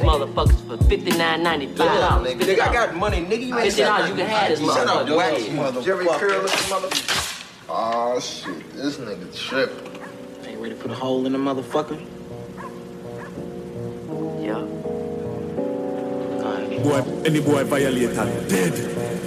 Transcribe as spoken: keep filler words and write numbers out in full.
motherfuckers for fifty-nine ninety-five. Nigga, nigga, I got money, nigga. You ain't fifty dollars you can have this Shut up, motherfucker. wax motherfucker. Jerry Curl, motherfucker. Oh shit, this nigga tripping. Ain't ready to put a hole in the motherfucker? Yeah. Boy, any boy violator, dead.